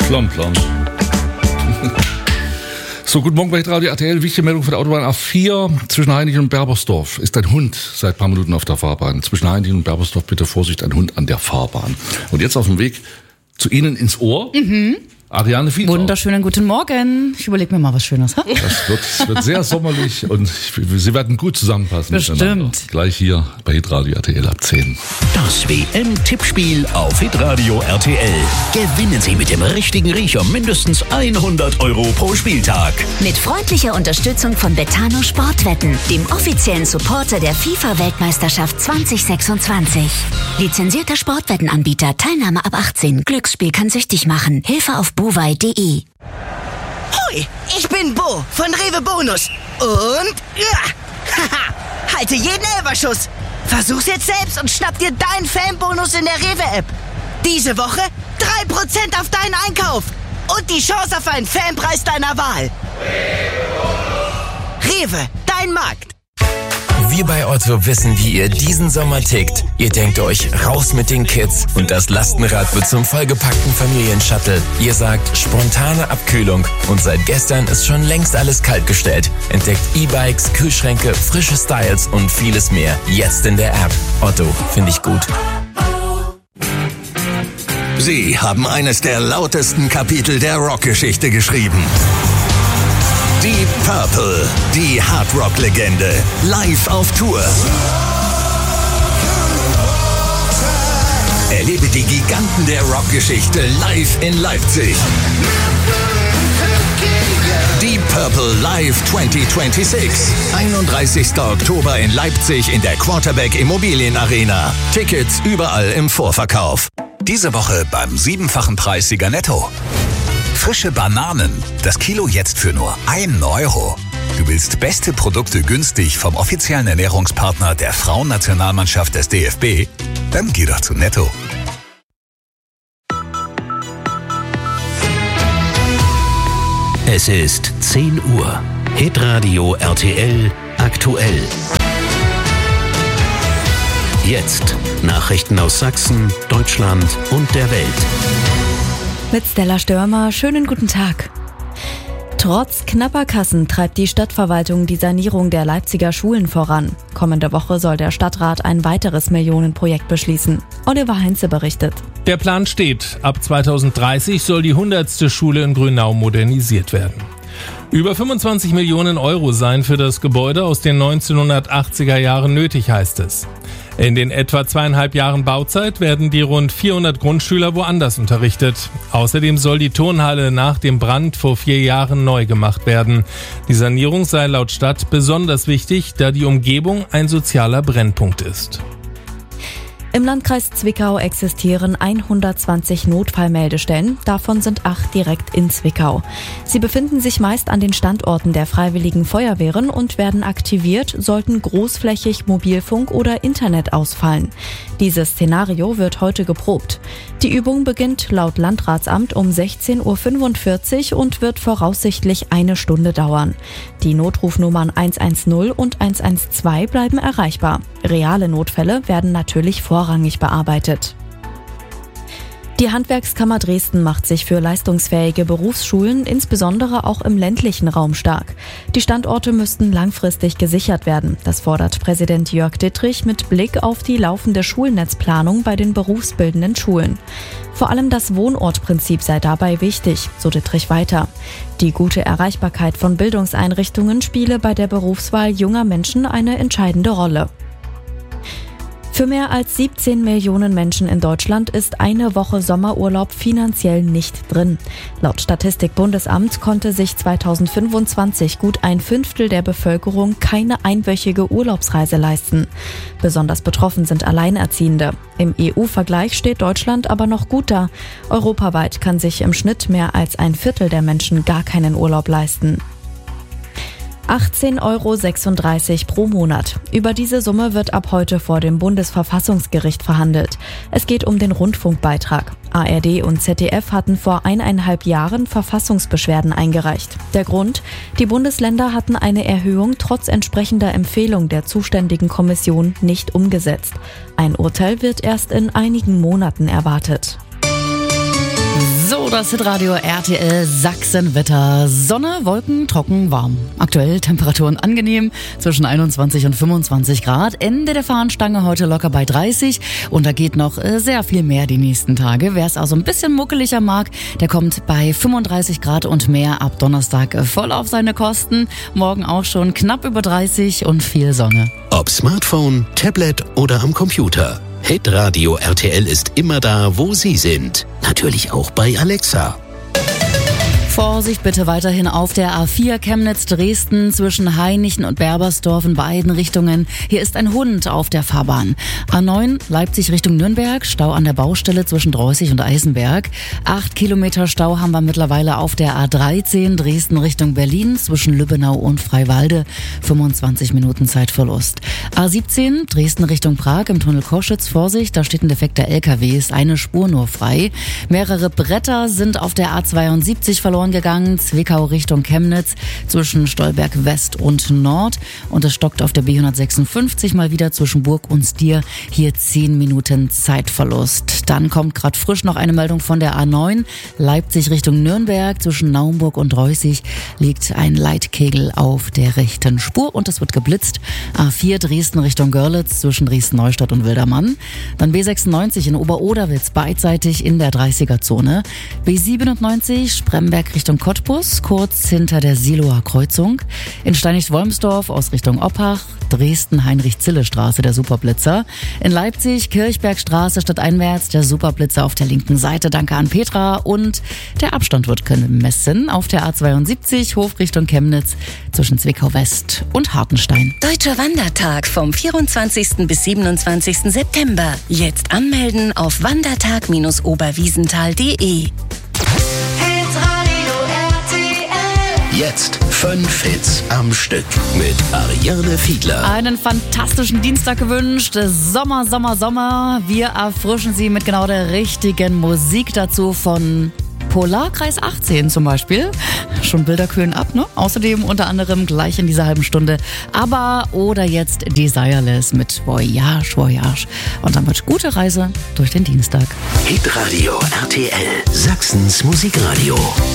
Plom, plom. So, guten Morgen bei Radio RTL. Wichtige Meldung von der Autobahn A4 zwischen Hainichen und Berbersdorf. Ist ein Hund seit ein paar Minuten auf der Fahrbahn. Zwischen Hainichen und Berbersdorf, bitte Vorsicht, ein Hund an der Fahrbahn. Und jetzt auf dem Weg zu Ihnen ins Ohr. Ariane Fiedler. Wunderschönen guten Morgen. Ich überlege mir mal was Schönes. Das wird sehr sommerlich und Sie werden gut zusammenpassen. Bestimmt. Gleich hier bei Hitradio RTL ab 10. Das WM-Tippspiel auf Hitradio RTL. Gewinnen Sie mit dem richtigen Riecher mindestens 100 Euro pro Spieltag. Mit freundlicher Unterstützung von Betano Sportwetten, dem offiziellen Supporter der FIFA-Weltmeisterschaft 2026. Lizenzierter Sportwettenanbieter, Teilnahme ab 18. Glücksspiel kann süchtig machen. Hilfe auf bovai.de. Hoi, ich bin Bo von Rewe Bonus. Und halte jeden Elferschuss. Versuch's jetzt selbst und schnapp dir deinen Fanbonus in der Rewe-App. Diese Woche 3% auf deinen Einkauf. Und die Chance auf einen Fanpreis deiner Wahl. Rewe, dein Markt. Wir bei Otto wissen, wie ihr diesen Sommer tickt. Ihr denkt euch, raus mit den Kids und das Lastenrad wird zum vollgepackten Familienshuttle. Ihr sagt, spontane Abkühlung und seit gestern ist schon längst alles kaltgestellt. Entdeckt E-Bikes, Kühlschränke, frische Styles und vieles mehr. Jetzt in der App. Otto, finde ich gut. Sie haben eines der lautesten Kapitel der Rockgeschichte geschrieben. Deep Purple, die Hardrock-Legende, live auf Tour. Erlebe die Giganten der Rockgeschichte live in Leipzig. Deep Purple Live 2026. 31. Oktober in Leipzig in der Quarterback Immobilienarena. Tickets überall im Vorverkauf. Diese Woche beim 7-fachen Preis Sieger Netto. Frische Bananen. Das Kilo jetzt für nur 1 Euro. Du willst beste Produkte günstig vom offiziellen Ernährungspartner der Frauennationalmannschaft des DFB? Dann geh doch zu Netto. Es ist 10 Uhr. Hitradio RTL aktuell. Jetzt Nachrichten aus Sachsen, Deutschland und der Welt. Mit Stella Störmer, schönen guten Tag. Trotz knapper Kassen treibt die Stadtverwaltung die Sanierung der Leipziger Schulen voran. Kommende Woche soll der Stadtrat ein weiteres Millionenprojekt beschließen. Oliver Heinze berichtet. Der Plan steht, ab 2030 soll die 100. Schule in Grünau modernisiert werden. Über 25 Millionen Euro seien für das Gebäude aus den 1980er Jahren nötig, heißt es. In den etwa 2,5 Jahren Bauzeit werden die rund 400 Grundschüler woanders unterrichtet. Außerdem soll die Turnhalle nach dem Brand vor 4 Jahren neu gemacht werden. Die Sanierung sei laut Stadt besonders wichtig, da die Umgebung ein sozialer Brennpunkt ist. Im Landkreis Zwickau existieren 120 Notfallmeldestellen, davon sind 8 direkt in Zwickau. Sie befinden sich meist an den Standorten der Freiwilligen Feuerwehren und werden aktiviert, sollten großflächig Mobilfunk oder Internet ausfallen. Dieses Szenario wird heute geprobt. Die Übung beginnt laut Landratsamt um 16.45 Uhr und wird voraussichtlich 1 Stunde dauern. Die Notrufnummern 110 und 112 bleiben erreichbar. Reale Notfälle werden natürlich vorrangig bearbeitet. Die Handwerkskammer Dresden macht sich für leistungsfähige Berufsschulen, insbesondere auch im ländlichen Raum, stark. Die Standorte müssten langfristig gesichert werden. Das fordert Präsident Jörg Dittrich mit Blick auf die laufende Schulnetzplanung bei den berufsbildenden Schulen. Vor allem das Wohnortprinzip sei dabei wichtig, so Dittrich weiter. Die gute Erreichbarkeit von Bildungseinrichtungen spiele bei der Berufswahl junger Menschen eine entscheidende Rolle. Für mehr als 17 Millionen Menschen in Deutschland ist eine Woche Sommerurlaub finanziell nicht drin. Laut Statistik-Bundesamt konnte sich 2025 gut 1/5 der Bevölkerung keine einwöchige Urlaubsreise leisten. Besonders betroffen sind Alleinerziehende. Im EU-Vergleich steht Deutschland aber noch gut da. Europaweit kann sich im Schnitt mehr als 1/4 der Menschen gar keinen Urlaub leisten. 18,36 € pro Monat. Über diese Summe wird ab heute vor dem Bundesverfassungsgericht verhandelt. Es geht um den Rundfunkbeitrag. ARD und ZDF hatten vor 1,5 Jahren Verfassungsbeschwerden eingereicht. Der Grund? Die Bundesländer hatten eine Erhöhung trotz entsprechender Empfehlung der zuständigen Kommission nicht umgesetzt. Ein Urteil wird erst in einigen Monaten erwartet. So, das Hitradio RTL Sachsenwetter. Sonne, Wolken, trocken, warm. Aktuell Temperaturen angenehm zwischen 21 und 25 Grad. Ende der Fahnenstange heute locker bei 30. Und da geht noch sehr viel mehr die nächsten Tage. Wer es also ein bisschen muckeliger mag, der kommt bei 35 Grad und mehr ab Donnerstag voll auf seine Kosten. Morgen auch schon knapp über 30 und viel Sonne. Ob Smartphone, Tablet oder am Computer. Hitradio RTL ist immer da, wo Sie sind. Natürlich auch bei Alexa. Vorsicht bitte weiterhin auf der A4 Chemnitz-Dresden zwischen Hainichen und Berbersdorf in beiden Richtungen. Hier ist ein Hund auf der Fahrbahn. A9 Leipzig Richtung Nürnberg, Stau an der Baustelle zwischen Dreußig und Eisenberg. 8 Kilometer Stau haben wir mittlerweile auf der A13 Dresden Richtung Berlin zwischen Lübbenau und Freiwalde. 25 Minuten Zeitverlust. A17 Dresden Richtung Prag im Tunnel Koschitz. Vorsicht, da steht ein defekter LKW, ist eine Spur nur frei. Mehrere Bretter sind auf der A72 verloren gegangen, Zwickau Richtung Chemnitz zwischen Stolberg West und Nord, und es stockt auf der B156 mal wieder zwischen Burg und Stier, hier 10 Minuten Zeitverlust. Dann kommt gerade frisch noch eine Meldung von der A9 Leipzig Richtung Nürnberg zwischen Naumburg und Dreußig liegt ein Leitkegel auf der rechten Spur und es wird geblitzt. A4 Dresden Richtung Görlitz zwischen Dresden-Neustadt und Wildermann. Dann B96 in Oberoderwitz beidseitig in der 30er-Zone. B97 Spremberg Richtung Cottbus, kurz hinter der Siloer Kreuzung. In Steinich-Wolmsdorf aus Richtung Oppach, Dresden Heinrich-Zille-Straße der Superblitzer. In Leipzig Kirchbergstraße stadteinwärts der Superblitzer auf der linken Seite. Danke an Petra. Und der Abstand wird gemessen auf der A72 Hof Richtung Chemnitz zwischen Zwickau West und Hartenstein. Deutscher Wandertag vom 24. bis 27. September. Jetzt anmelden auf wandertag-oberwiesenthal.de. Jetzt 5 Hits am Stück mit Ariane Fiedler. Einen fantastischen Dienstag gewünscht. Sommer, Sommer, Sommer. Wir erfrischen Sie mit genau der richtigen Musik dazu von Polarkreis 18 zum Beispiel. Schon Bilder kühlen ab, ne? Außerdem unter anderem gleich in dieser halben Stunde ABBA oder jetzt Desireless mit Voyage, Voyage. Und damit gute Reise durch den Dienstag. Hitradio RTL, Sachsens Musikradio.